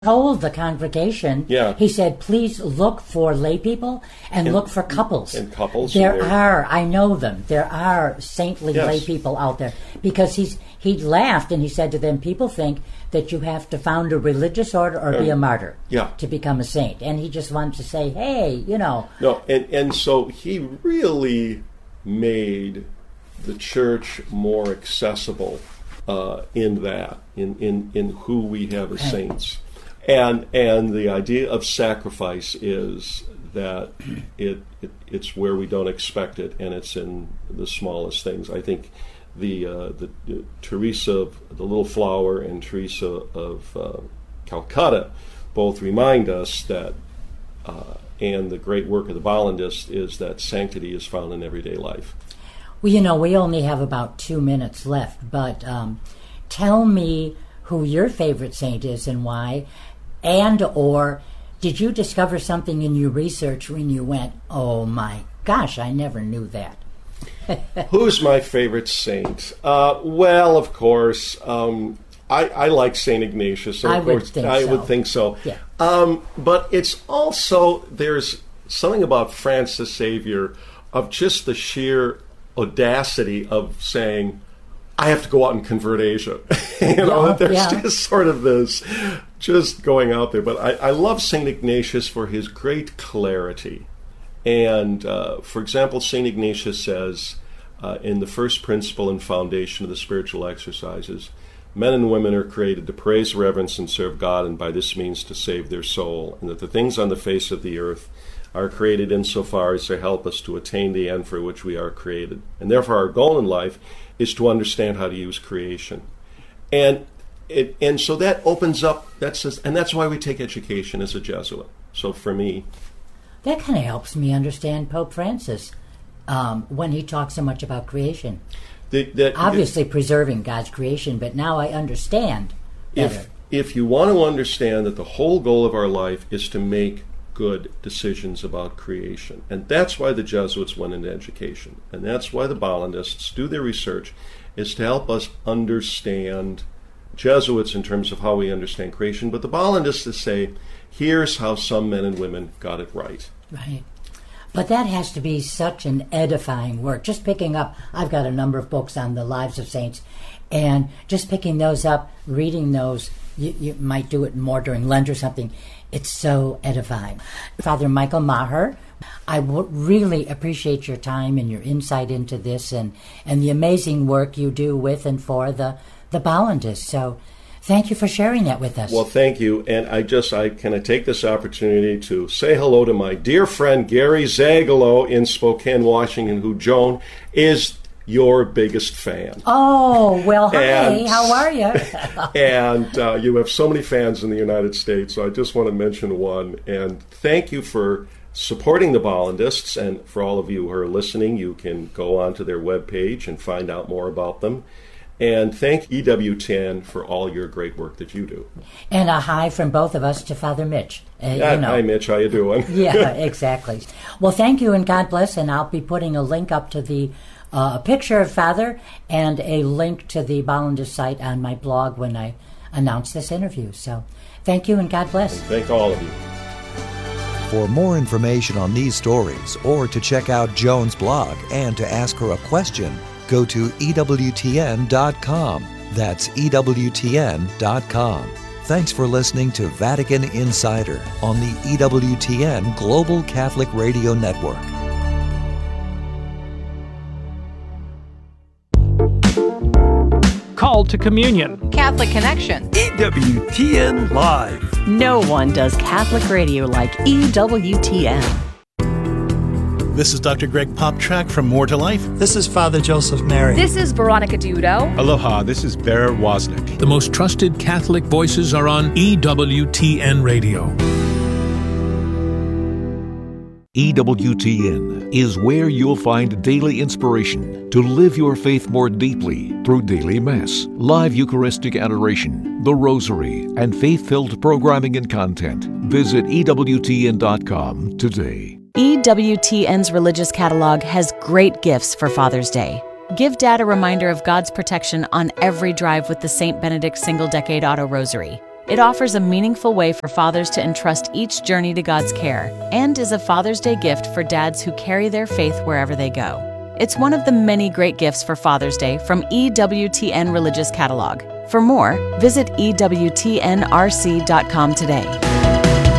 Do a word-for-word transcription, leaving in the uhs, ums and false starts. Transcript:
told the congregation, yeah. he said, please look for lay people and, and look for couples. And couples. There and are, I know them, there are saintly yes. lay people out there. Because he's he laughed and he said to them, people think that you have to found a religious order or um, be a martyr yeah. to become a saint. And he just wanted to say, hey, you know. No, and, and so he really made the church more accessible uh, in that, in, in, in who we have as saints. And and the idea of sacrifice is that it, it it's where we don't expect it, and it's in the smallest things. I think the uh, the, the Teresa of the Little Flower and Teresa of uh, Calcutta both remind us that, uh, and the great work of the Bollandists is that sanctity is found in everyday life. Well, you know, we only have about two minutes left, but um, tell me who your favorite saint is and why. And or did you discover something in your research when you went, oh my gosh, I never knew that? Who's my favorite saint? Uh, well, of course, um, I, I like Saint Ignatius. Of I course, would think I so. would think so. Yeah. Um, but it's also, there's something about Francis Xavier of just the sheer audacity of saying, I have to go out and convert Asia. you know, yeah, there's yeah. just sort of this, just going out there. But I, I love Saint Ignatius for his great clarity. And, uh, for example, Saint Ignatius says uh, in the first principle and foundation of the spiritual exercises, men and women are created to praise, reverence, and serve God, and by this means to save their soul, and that the things on the face of the earth are created insofar as they help us to attain the end for which we are created. And therefore our goal in life is to understand how to use creation. And it, and so that opens up, that's just, and that's why we take education as a Jesuit. So for me... That kind of helps me understand Pope Francis um, when he talks so much about creation. The, that, Obviously the, preserving God's creation, but now I understand better. If, if you want to understand that the whole goal of our life is to make good decisions about creation. And that's why the Jesuits went into education. And that's why the Bollandists do their research, is to help us understand Jesuits in terms of how we understand creation. But the Bollandists say, here's how some men and women got it right. Right. But that has to be such an edifying work. Just picking up, I've got a number of books on the lives of saints, and just picking those up, reading those, you, you might do it more during Lent or something. It's so edifying. Father Michael Maher, I w- really appreciate your time and your insight into this and, and the amazing work you do with and for the, the Bollandists. So thank you for sharing that with us. Well, thank you. And I just, I can I take this opportunity to say hello to my dear friend Gary Zagalo in Spokane, Washington, who, Joan, is your biggest fan. Oh, well, hi, and, how are you? and uh, you have so many fans in the United States, so I just want to mention one. And thank you for supporting the Bollandists, and for all of you who are listening, you can go onto their webpage and find out more about them. And thank E W T N for all your great work that you do. And a hi from both of us to Father Mitch. Uh, yeah, you know. Hi, Mitch. How you doing? Yeah, exactly. Well, thank you, and God bless. And I'll be putting a link up to the uh, a picture of Father and a link to the Bollandist site on my blog when I announce this interview. So thank you, and God bless. And thank all of you. For more information on these stories, or to check out Joan's blog and to ask her a question, go to E W T N dot com. That's E W T N dot com. Thanks for listening to Vatican Insider on the E W T N Global Catholic Radio Network. Call to Communion. Catholic Connection. E W T N Live. No one does Catholic radio like E W T N. This is Doctor Greg Popchak from More to Life. This is Father Joseph Mary. This is Veronica Dudo. Aloha, this is Bear Wozniak. The most trusted Catholic voices are on E W T N Radio. E W T N is where you'll find daily inspiration to live your faith more deeply through daily Mass, live Eucharistic adoration, the Rosary, and faith-filled programming and content. Visit E W T N dot com today. E W T N's religious catalog has great gifts for Father's Day. Give Dad a reminder of God's protection on every drive with the Saint Benedict Single Decade Auto Rosary. It offers a meaningful way for fathers to entrust each journey to God's care and is a Father's Day gift for dads who carry their faith wherever they go. It's one of the many great gifts for Father's Day from E W T N Religious Catalog. For more, visit E W T N R C dot com today.